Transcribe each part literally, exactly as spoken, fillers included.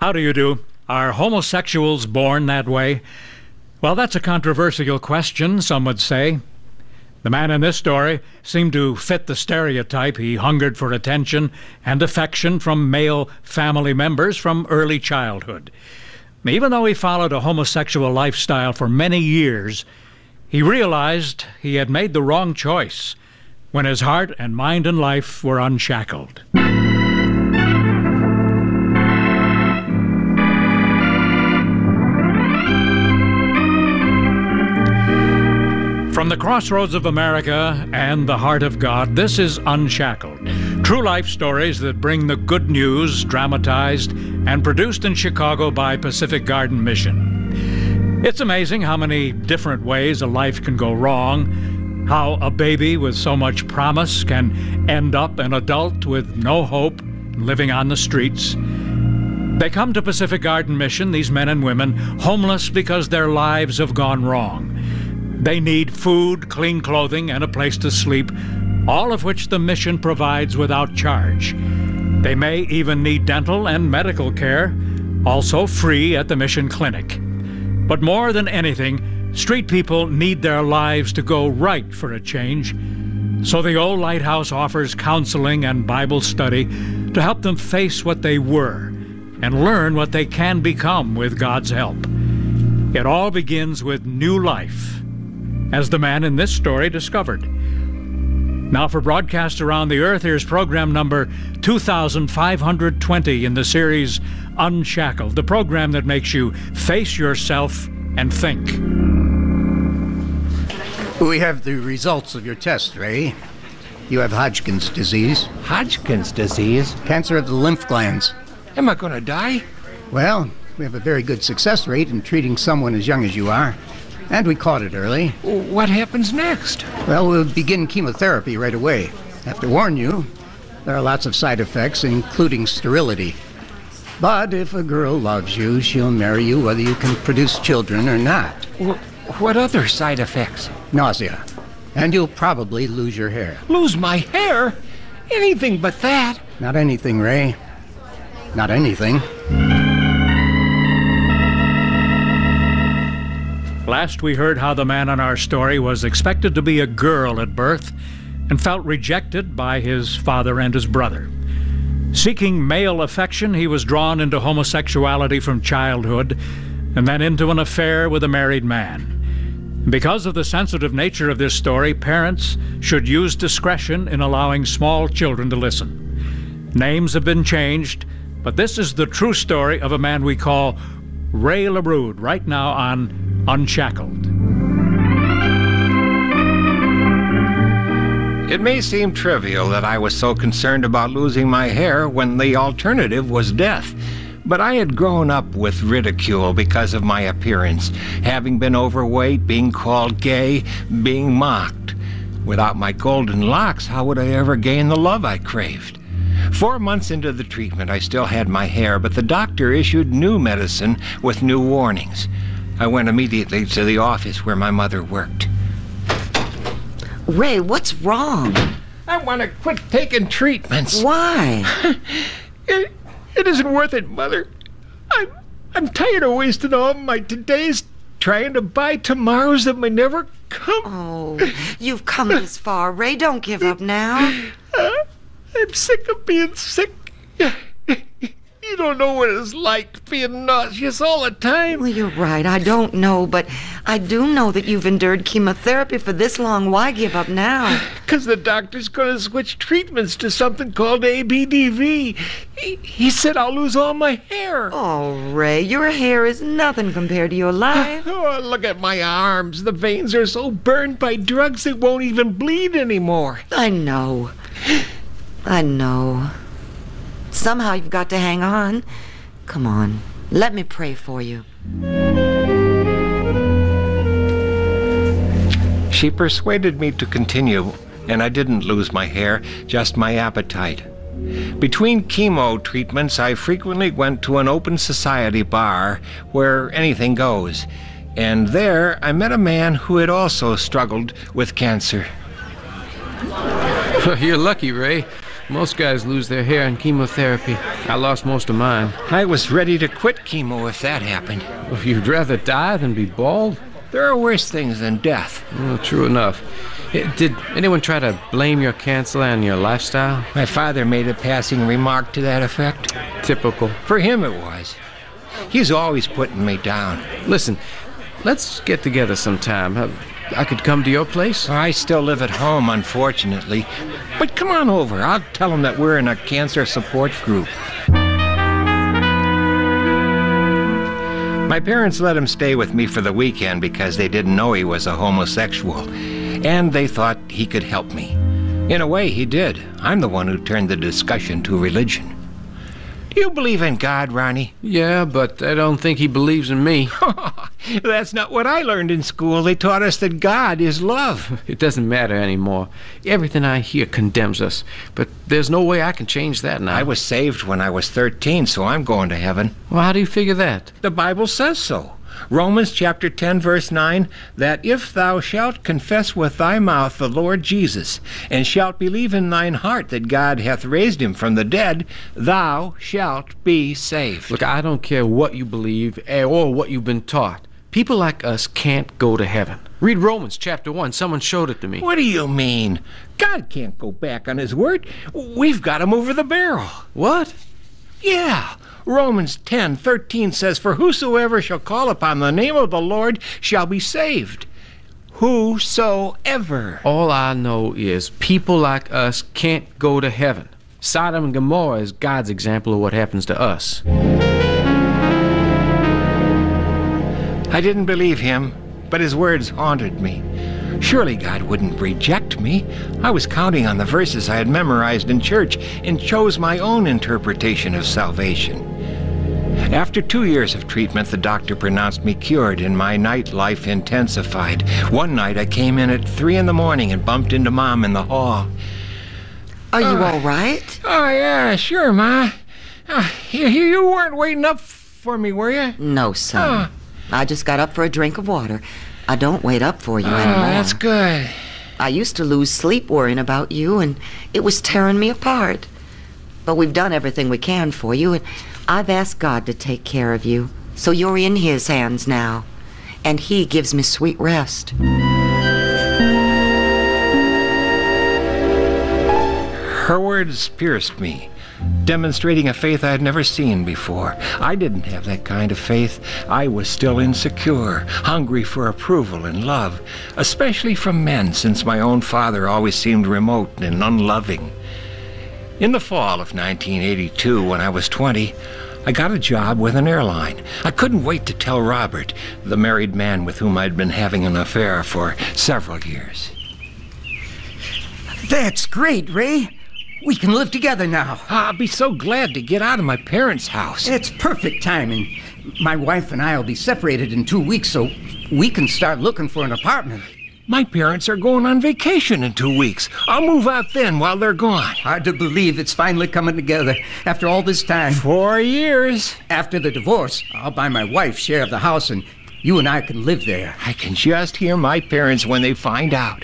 How do you do? Are homosexuals born that way? Well, that's a controversial question, some would say. The man in this story seemed to fit the stereotype. He hungered for attention and affection from male family members from early childhood. Even though he followed a homosexual lifestyle for many years, he realized he had made the wrong choice when his heart and mind and life were unshackled. From the crossroads of America and the heart of God, this is Unshackled. True life stories that bring the good news, dramatized and produced in Chicago by Pacific Garden Mission. It's amazing how many different ways a life can go wrong, how a baby with so much promise can end up an adult with no hope, living on the streets. They come to Pacific Garden Mission, these men and women, homeless because their lives have gone wrong. They need food, clean clothing, and a place to sleep, all of which the mission provides without charge. They may even need dental and medical care, also free at the mission clinic. But more than anything, street people need their lives to go right for a change. So the Old Lighthouse offers counseling and Bible study to help them face what they were and learn what they can become with God's help. It all begins with new life, as the man in this story discovered. Now, for broadcast around the earth, here's program number two thousand five hundred twenty in the series Unshackled, the program that makes you face yourself and think. We have the results of your test, Ray. You have Hodgkin's disease. Hodgkin's disease? Cancer of the lymph glands. Am I going to die? Well, we have a very good success rate in treating someone as young as you are. And we caught it early. What happens next? Well, we'll begin chemotherapy right away. I have to warn you, there are lots of side effects, including sterility. But if a girl loves you, she'll marry you whether you can produce children or not. What other side effects? Nausea. And you'll probably lose your hair. Lose my hair? Anything but that. Not anything, Ray. Not anything. Last we heard how the man in our story was expected to be a girl at birth and felt rejected by his father and his brother. Seeking male affection, he was drawn into homosexuality from childhood and then into an affair with a married man. Because of the sensitive nature of this story, parents should use discretion in allowing small children to listen. Names have been changed, but this is the true story of a man we call Ray LaBrude, right now on Unshackled. It may seem trivial that I was so concerned about losing my hair when the alternative was death. But I had grown up with ridicule because of my appearance, having been overweight, being called gay, being mocked. Without my golden locks, how would I ever gain the love I craved? Four months into the treatment, I still had my hair, but the doctor issued new medicine with new warnings. I went immediately to the office where my mother worked. Ray, what's wrong? I want to quit taking treatments. Why? it, it isn't worth it, Mother. I'm, I'm tired of wasting all my todays trying to buy tomorrows that may never come. Oh, you've come this far. Ray, don't give up now. Uh, I'm sick of being sick. You don't know what it's like being nauseous all the time. Well, you're right. I don't know, but I do know that you've endured chemotherapy for this long. Why give up now? Because the doctor's going to switch treatments to something called A B D V. He, he said I'll lose all my hair. Oh, Ray, your hair is nothing compared to your life. Oh, look at my arms. The veins are so burned by drugs they won't even bleed anymore. I know. I know. Somehow you've got to hang on. Come on, let me pray for you. She persuaded me to continue, and I didn't lose my hair, just my appetite. Between chemo treatments, I frequently went to an open society bar where anything goes. And there, I met a man who had also struggled with cancer. You're lucky, Ray. Most guys lose their hair in chemotherapy. I lost most of mine. I was ready to quit chemo if that happened. Well, you'd rather die than be bald? There are worse things than death. Well, true enough. Eh, Did anyone try to blame your cancer on your lifestyle? My father made a passing remark to that effect. Typical. For him it was. He's always putting me down. Listen, let's get together sometime. Uh, I could come to your place. I still live at home, unfortunately. But come on over. I'll tell him that we're in a cancer support group. My parents let him stay with me for the weekend because they didn't know he was a homosexual, and they thought he could help me. In a way, he did. I'm the one who turned the discussion to religion. Do you believe in God, Ronnie? Yeah, but I don't think he believes in me. That's not what I learned in school. They taught us that God is love. It doesn't matter anymore. Everything I hear condemns us. But there's no way I can change that now. I was saved when I was thirteen, so I'm going to heaven. Well, how do you figure that? The Bible says so. Romans chapter ten, verse nine, that if thou shalt confess with thy mouth the Lord Jesus, and shalt believe in thine heart that God hath raised him from the dead, thou shalt be saved. Look, I don't care what you believe eh, or what you've been taught. People like us can't go to heaven. Read Romans chapter one. Someone showed it to me. What do you mean? God can't go back on his word. We've got him over the barrel. What? Yeah. Romans ten thirteen says, for whosoever shall call upon the name of the Lord shall be saved. Whosoever. All I know is people like us can't go to heaven. Sodom and Gomorrah is God's example of what happens to us. I didn't believe him, but his words haunted me. Surely God wouldn't reject me. I was counting on the verses I had memorized in church and chose my own interpretation of salvation. After two years of treatment, the doctor pronounced me cured and my nightlife intensified. One night I came in at three in the morning and bumped into Mom in the hall. Are you Uh, all right? Oh, yeah, sure, Ma. Uh, you, you weren't waiting up for me, were you? No, son. I just got up for a drink of water. I don't wait up for you Oh, anymore. that's good. I used to lose sleep worrying about you, and it was tearing me apart. But we've done everything we can for you, and I've asked God to take care of you. So you're in his hands now, and he gives me sweet rest. Her words pierced me, demonstrating a faith I had never seen before. I didn't have that kind of faith. I was still insecure, hungry for approval and love, especially from men, since my own father always seemed remote and unloving. In the fall of nineteen eighty-two, when I was twenty, I got a job with an airline. I couldn't wait to tell Robert, the married man with whom I'd been having an affair for several years. That's great, Ray. We can live together now. I'll be so glad to get out of my parents' house. It's perfect timing. My wife and I will be separated in two weeks, so we can start looking for an apartment. My parents are going on vacation in two weeks. I'll move out then while they're gone. Hard to believe it's finally coming together after all this time. Four years. After the divorce, I'll buy my wife share of the house, and you and I can live there. I can just hear my parents when they find out.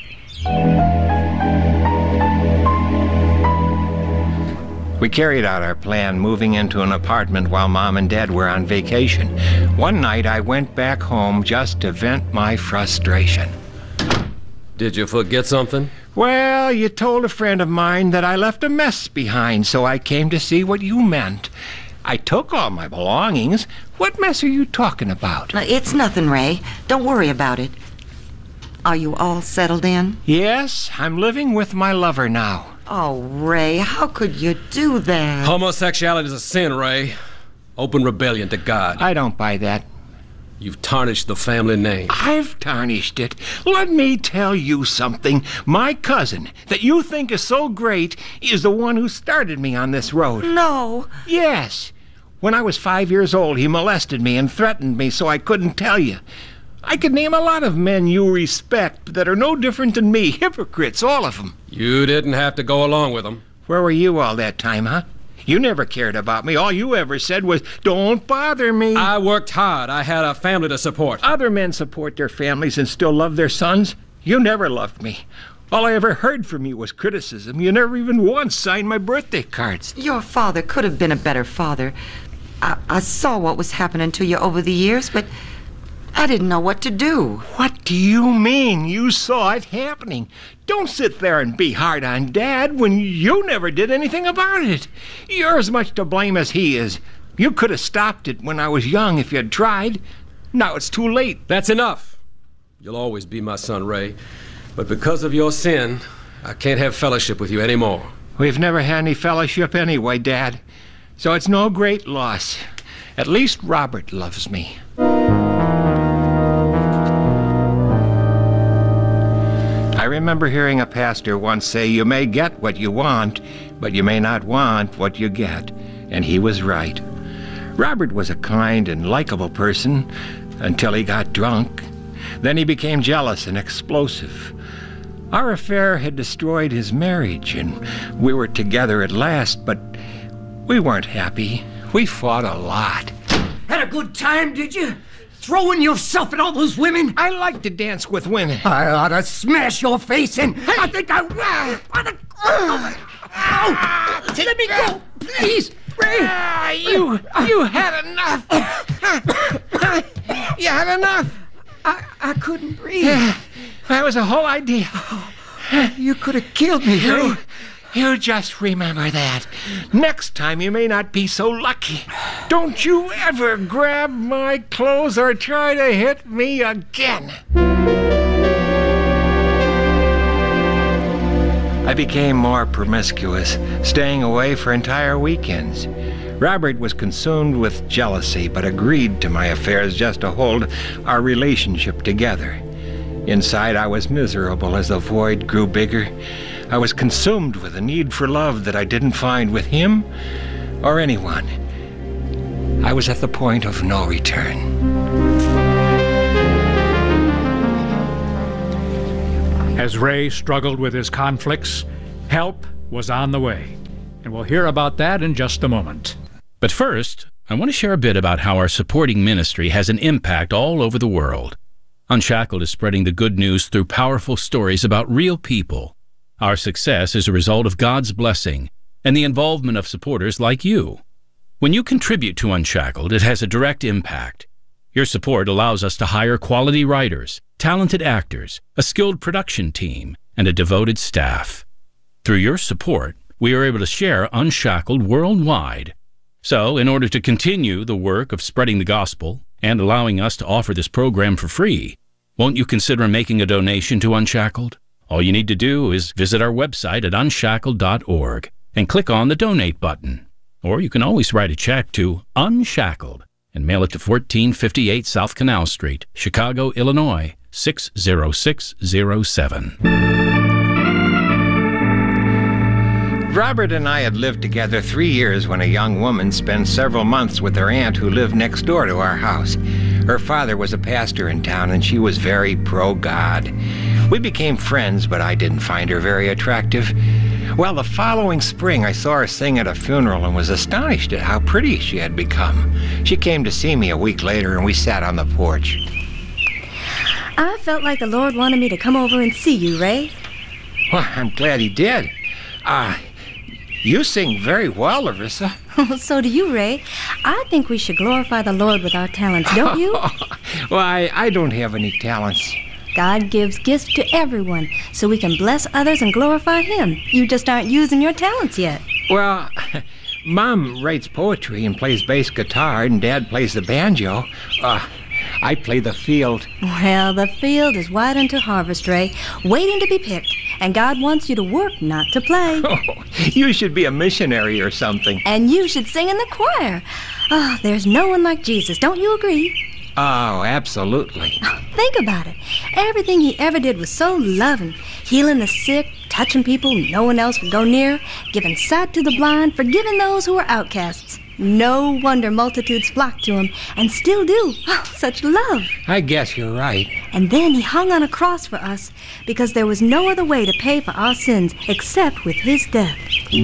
We carried out our plan, moving into an apartment while Mom and Dad were on vacation. One night I went back home just to vent my frustration. Did you forget something? Well, you told a friend of mine that I left a mess behind, so I came to see what you meant. I took all my belongings. What mess are you talking about? Uh, It's nothing, Ray. Don't worry about it. Are you all settled in? Yes, I'm living with my lover now. Oh, Ray, how could you do that? Homosexuality is a sin, Ray. Open rebellion to God. I don't buy that. You've tarnished the family name. I've tarnished it. Let me tell you something. My cousin, that you think is so great, is the one who started me on this road. No. Yes. When I was five years old, he molested me and threatened me so I couldn't tell you. I could name a lot of men you respect that are no different than me. Hypocrites, all of them. You didn't have to go along with them. Where were you all that time, huh? You never cared about me. All you ever said was, don't bother me. I worked hard. I had a family to support. Other men support their families and still love their sons. You never loved me. All I ever heard from you was criticism. You never even once signed my birthday cards. Your father could have been a better father. I, I saw what was happening to you over the years, but I didn't know what to do. What do you mean you saw it happening? Don't sit there and be hard on Dad when you never did anything about it. You're as much to blame as he is. You could have stopped it when I was young if you'd tried. Now it's too late. That's enough. You'll always be my son, Ray. But because of your sin, I can't have fellowship with you anymore. We've never had any fellowship anyway, Dad. So it's no great loss. At least Robert loves me. I remember hearing a pastor once say, you may get what you want, but you may not want what you get. And he was right. Robert was a kind and likable person until he got drunk. Then he became jealous and explosive. Our affair had destroyed his marriage, and we were together at last, but we weren't happy. We fought a lot. Had a good time, did you? Throwing yourself at all those women? I like to dance with women. I ought to smash your face in. I think I will. I think... Ow! Let me go, please. Ray. Ah, you, you had enough. You had enough. I, I couldn't breathe. That was the whole idea. You could have killed me, Ray. You, you just remember that. Next time you may not be so lucky. Don't you ever grab my clothes or try to hit me again. I became more promiscuous, staying away for entire weekends. Robert was consumed with jealousy, but agreed to my affairs just to hold our relationship together. Inside, I was miserable as the void grew bigger. I was consumed with a need for love that I didn't find with him or anyone. I was at the point of no return. As Ray struggled with his conflicts, help was on the way. And we'll hear about that in just a moment. But first, I want to share a bit about how our supporting ministry has an impact all over the world. Unshackled is spreading the good news through powerful stories about real people. Our success is a result of God's blessing and the involvement of supporters like you. When you contribute to Unshackled, it has a direct impact. Your support allows us to hire quality writers, talented actors, a skilled production team, and a devoted staff. Through your support, we are able to share Unshackled worldwide. So, in order to continue the work of spreading the gospel and allowing us to offer this program for free, won't you consider making a donation to Unshackled? All you need to do is visit our website at unshackled dot org and click on the Donate button. Or you can always write a check to Unshackled and mail it to fourteen fifty-eight South Canal Street, Chicago, Illinois, six zero six zero seven. Robert and I had lived together three years when a young woman spent several months with her aunt who lived next door to our house. Her father was a pastor in town, and she was very pro-God. We became friends, but I didn't find her very attractive. Well, the following spring, I saw her sing at a funeral and was astonished at how pretty she had become. She came to see me a week later, and we sat on the porch. I felt like the Lord wanted me to come over and see you, Ray. Well, I'm glad he did. Ah, uh, you sing very well, Larissa. So do you, Ray. I think we should glorify the Lord with our talents, don't you? Well, I, I don't have any talents. God gives gifts to everyone so we can bless others and glorify Him. You just aren't using your talents yet. Well, Mom writes poetry and plays bass guitar, and Dad plays the banjo. Uh, I play the field. Well, the field is wide unto harvest, Ray, waiting to be picked. And God wants you to work, not to play. Oh, you should be a missionary or something. And you should sing in the choir. Oh, there's no one like Jesus. Don't you agree? Oh, absolutely. Think about it. Everything he ever did was so loving. Healing the sick, touching people no one else would go near, giving sight to the blind, forgiving those who were outcasts. No wonder multitudes flocked to him, and still do. Oh, such love. I guess you're right. And then he hung on a cross for us, because there was no other way to pay for our sins except with his death.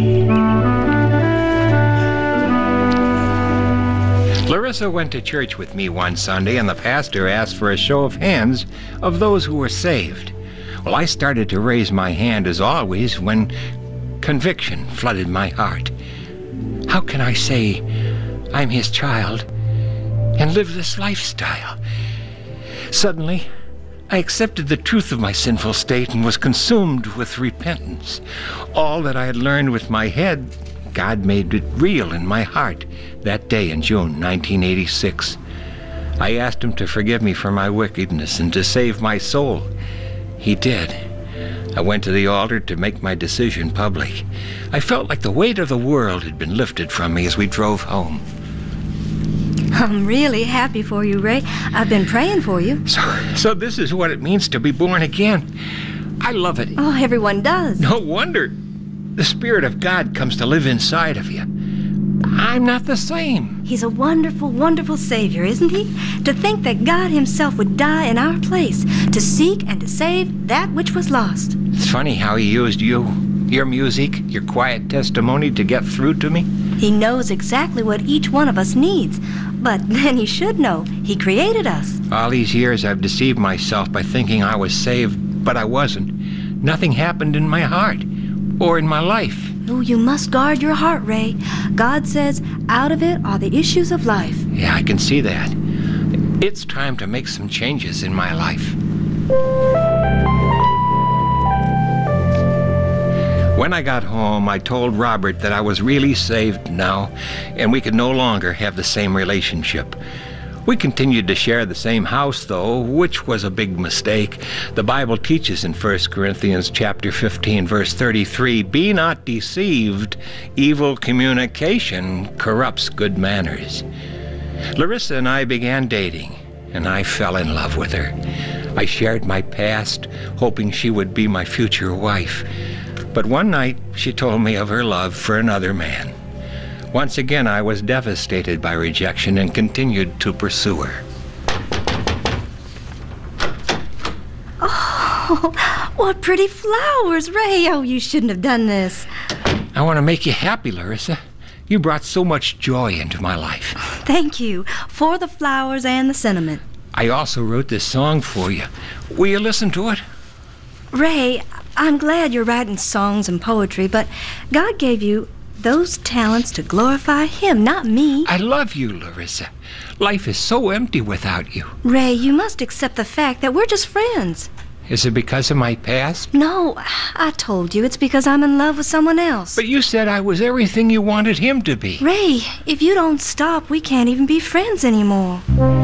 Larissa went to church with me one Sunday, and the pastor asked for a show of hands of those who were saved. Well, I started to raise my hand as always when conviction flooded my heart. How can I say I'm his child and live this lifestyle? Suddenly, I accepted the truth of my sinful state and was consumed with repentance. All that I had learned with my head, God made it real in my heart that day in June nineteen eighty-six. I asked him to forgive me for my wickedness and to save my soul. He did. I went to the altar to make my decision public. I felt like the weight of the world had been lifted from me as we drove home. I'm really happy for you, Ray. I've been praying for you. So, so this is what it means to be born again. I love it. Oh, everyone does. No wonder. The Spirit of God comes to live inside of you. I'm not the same. He's a wonderful, wonderful Savior, isn't he? To think that God himself would die in our place, to seek and to save that which was lost. It's funny how he used you, your music, your quiet testimony to get through to me. He knows exactly what each one of us needs. But then he should know. He created us. All these years I've deceived myself by thinking I was saved, but I wasn't. Nothing happened in my heart or in my life. Oh, you must guard your heart, Ray. God says, out of it are the issues of life. Yeah, I can see that. It's time to make some changes in my life. When I got home, I told Robert that I was really saved now, and we could no longer have the same relationship. We continued to share the same house, though, which was a big mistake. The Bible teaches in First Corinthians chapter fifteen, verse thirty-three, "Be not deceived, evil communication corrupts good manners." Larissa and I began dating, and I fell in love with her. I shared my past, hoping she would be my future wife. But one night, she told me of her love for another man. Once again, I was devastated by rejection and continued to pursue her. Oh, what pretty flowers, Ray. Oh, you shouldn't have done this. I want to make you happy, Larissa. You brought so much joy into my life. Thank you for the flowers and the sentiment. I also wrote this song for you. Will you listen to it? Ray, I'm glad you're writing songs and poetry, but God gave you those talents to glorify him, not me. I love you, Larissa. Life is so empty without you. Ray, you must accept the fact that we're just friends. Is it because of my past? No, I told you it's because I'm in love with someone else. But you said I was everything you wanted him to be. Ray, if you don't stop, we can't even be friends anymore.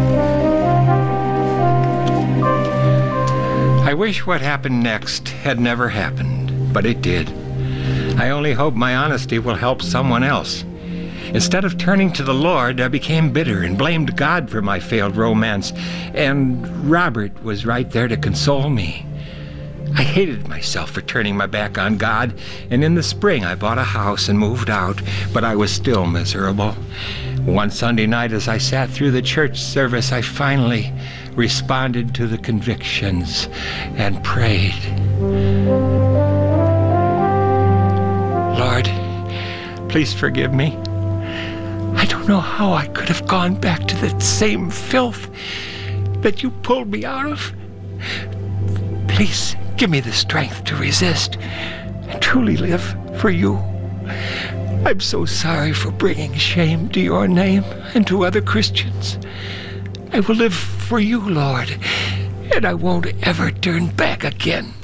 I wish what happened next had never happened, but it did. I only hope my honesty will help someone else. Instead of turning to the Lord, I became bitter and blamed God for my failed romance, and Robert was right there to console me. I hated myself for turning my back on God, and in the spring I bought a house and moved out, but I was still miserable. One Sunday night as I sat through the church service, I finally responded to the convictions and prayed. Lord, please forgive me. I don't know how I could have gone back to that same filth that you pulled me out of. Please give me the strength to resist and truly live for you. I'm so sorry for bringing shame to your name and to other Christians. I will live for you, Lord, and I won't ever turn back again.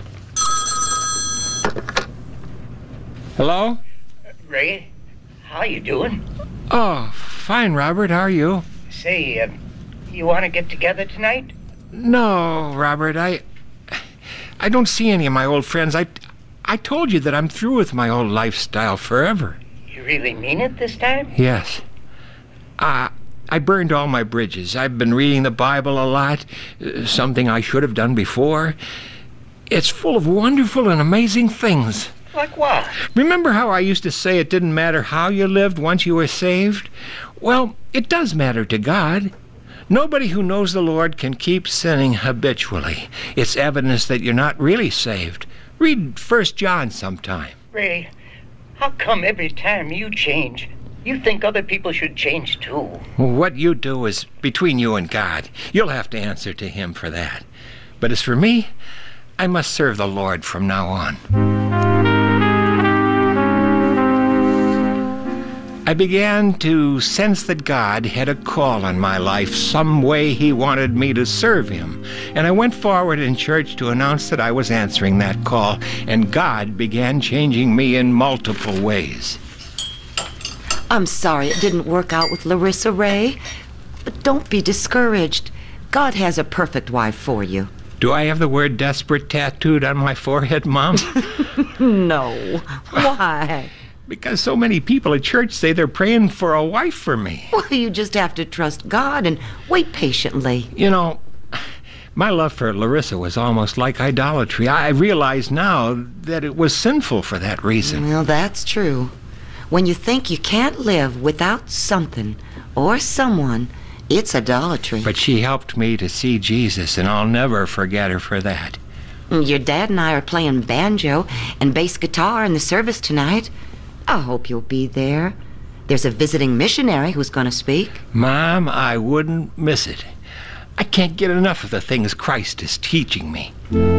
Hello? Ray, how you doing? Oh, fine, Robert. How are you? Say, uh, you want to get together tonight? No, Robert. I I don't see any of my old friends. I, I told you that I'm through with my old lifestyle forever. You really mean it this time? Yes. Uh, I burned all my bridges. I've been reading the Bible a lot, uh, something I should have done before. It's full of wonderful and amazing things. Like what? Remember how I used to say it didn't matter how you lived once you were saved? Well, it does matter to God. Nobody who knows the Lord can keep sinning habitually. It's evidence that you're not really saved. Read First John sometime. Ray, how come every time you change, you think other people should change too? What you do is between you and God. You'll have to answer to him for that. But as for me, I must serve the Lord from now on. I began to sense that God had a call on my life, some way he wanted me to serve him. And I went forward in church to announce that I was answering that call, and God began changing me in multiple ways. I'm sorry it didn't work out with Larissa, Ray, but don't be discouraged. God has a perfect wife for you. Do I have the word desperate tattooed on my forehead, Mom? No. Why? Because so many people at church say they're praying for a wife for me. Well, you just have to trust God and wait patiently. You know, my love for Larissa was almost like idolatry. I realize now that it was sinful for that reason. Well, that's true. When you think you can't live without something or someone, it's idolatry. But she helped me to see Jesus, and I'll never forget her for that. Your dad and I are playing banjo and bass guitar in the service tonight. I hope you'll be there. There's a visiting missionary who's going to speak. Mom, I wouldn't miss it. I can't get enough of the things Christ is teaching me.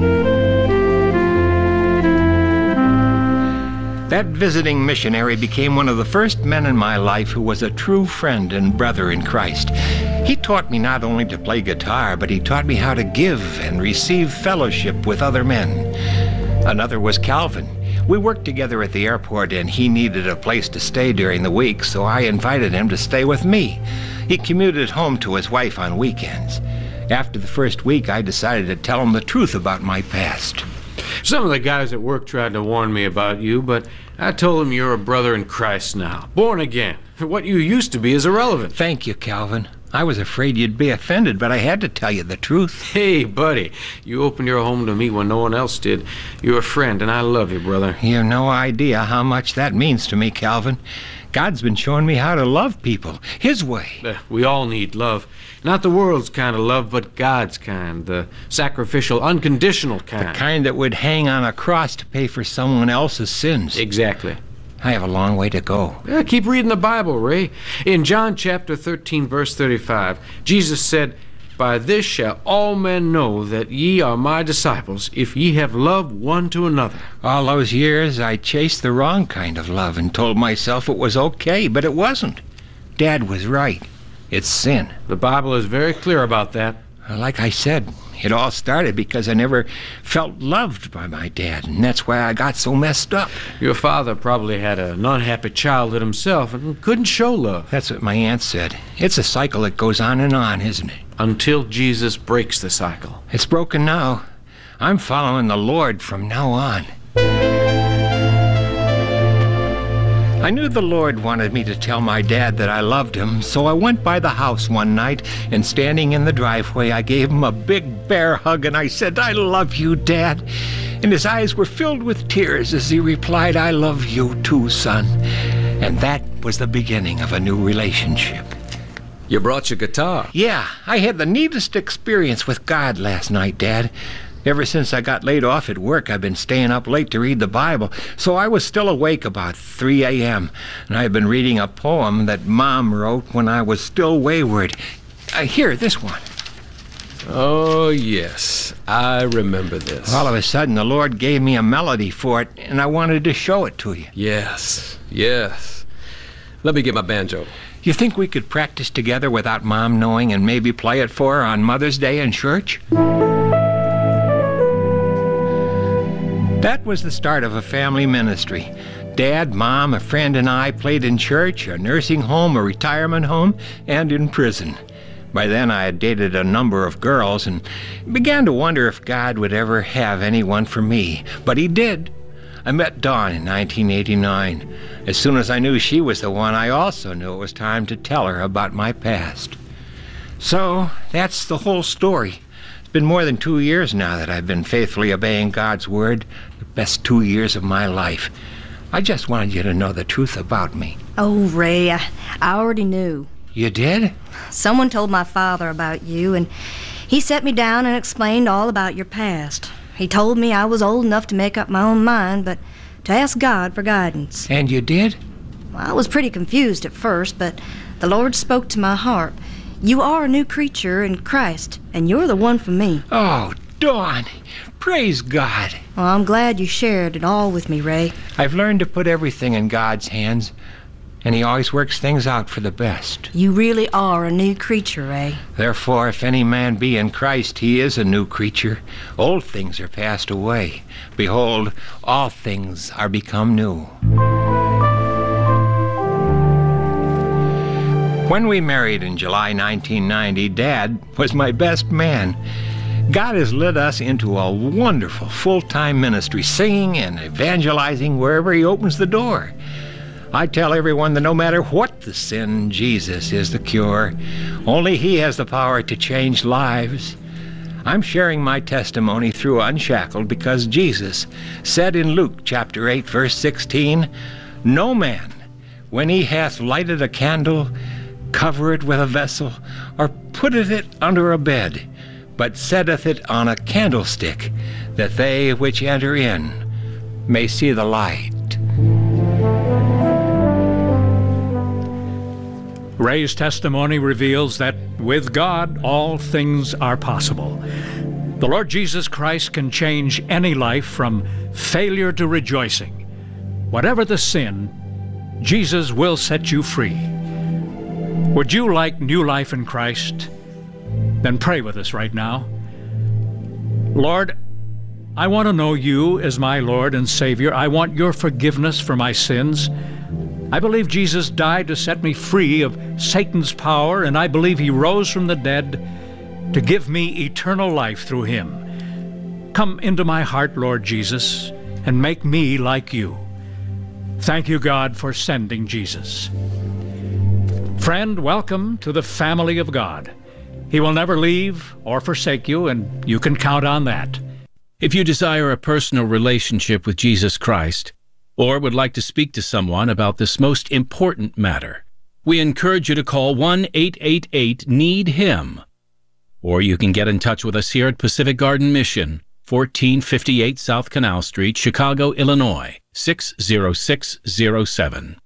That visiting missionary became one of the first men in my life who was a true friend and brother in Christ. He taught me not only to play guitar, but he taught me how to give and receive fellowship with other men. Another was Calvin. We worked together at the airport, and he needed a place to stay during the week, so I invited him to stay with me. He commuted home to his wife on weekends. After the first week, I decided to tell him the truth about my past. Some of the guys at work tried to warn me about you, but I told them you're a brother in Christ now, born again. What you used to be is irrelevant. Thank you, Calvin. I was afraid you'd be offended, but I had to tell you the truth. Hey, buddy, you opened your home to me when no one else did. You're a friend, and I love you, brother. You have no idea how much that means to me, Calvin. God's been showing me how to love people, his way. Uh, we all need love. Not the world's kind of love, but God's kind. The sacrificial, unconditional kind. The kind that would hang on a cross to pay for someone else's sins. Exactly. I have a long way to go. Yeah, keep reading the Bible, Ray. In John chapter thirteen, verse thirty-five, Jesus said, "By this shall all men know that ye are my disciples, if ye have loved one to another." All those years I chased the wrong kind of love and told myself it was okay, but it wasn't. Dad was right. It's sin. The Bible is very clear about that. Like I said, it all started because I never felt loved by my dad, and that's why I got so messed up. Your father probably had an unhappy childhood himself and couldn't show love. That's what my aunt said. It's a cycle that goes on and on, isn't it? Until Jesus breaks the cycle. It's broken now. I'm following the Lord from now on. I knew the Lord wanted me to tell my dad that I loved him, so I went by the house one night, and standing in the driveway, I gave him a big bear hug, and I said, "I love you, Dad." And his eyes were filled with tears as he replied, "I love you too, son." And that was the beginning of a new relationship. You brought your guitar. Yeah, I had the neatest experience with God last night, Dad. Ever since I got laid off at work, I've been staying up late to read the Bible, so I was still awake about three a.m., and I've been reading a poem that Mom wrote when I was still wayward. Uh, here, this one. Oh, yes. I remember this. All of a sudden, the Lord gave me a melody for it, and I wanted to show it to you. Yes, yes. Let me get my banjo. You think we could practice together without Mom knowing and maybe play it for her on Mother's Day in church? That was the start of a family ministry. Dad, Mom, a friend, and I played in church, a nursing home, a retirement home, and in prison. By then I had dated a number of girls and began to wonder if God would ever have anyone for me. But he did. I met Dawn in nineteen eighty-nine. As soon as I knew she was the one, I also knew it was time to tell her about my past. So that's the whole story. It's been more than two years now that I've been faithfully obeying God's word. The best two years of my life. I just wanted you to know the truth about me. Oh, Ray, I, I already knew. You did? Someone told my father about you, and he set me down and explained all about your past. He told me I was old enough to make up my own mind, but to ask God for guidance. And you did? Well, I was pretty confused at first, but the Lord spoke to my heart. You are a new creature in Christ, and you're the one for me. Oh, Dawn, praise God. Well, I'm glad you shared it all with me, Ray. I've learned to put everything in God's hands, and He always works things out for the best. You really are a new creature, Ray. Therefore, if any man be in Christ, he is a new creature. Old things are passed away. Behold, all things are become new. When we married in July nineteen ninety, Dad was my best man. God has led us into a wonderful full-time ministry, singing and evangelizing wherever He opens the door. I tell everyone that no matter what the sin, Jesus is the cure. Only He has the power to change lives. I'm sharing my testimony through Unshackled because Jesus said in Luke chapter eight, verse sixteen, "No man, when he hath lighted a candle, covereth with a vessel, or putteth it under a bed, but setteth it on a candlestick, that they which enter in may see the light." Ray's testimony reveals that with God, all things are possible. The Lord Jesus Christ can change any life from failure to rejoicing. Whatever the sin, Jesus will set you free. Would you like new life in Christ? Then pray with us right now. Lord, I want to know You as my Lord and Savior. I want Your forgiveness for my sins. I believe Jesus died to set me free of Satan's power, and I believe He rose from the dead to give me eternal life through Him. Come into my heart, Lord Jesus, and make me like You. Thank You, God, for sending Jesus. Friend, welcome to the family of God. He will never leave or forsake you, and you can count on that. If you desire a personal relationship with Jesus Christ, or would like to speak to someone about this most important matter, we encourage you to call one eight eight eight need him. Or you can get in touch with us here at Pacific Garden Mission, fourteen fifty-eight South Canal Street, Chicago, Illinois, six zero six zero seven.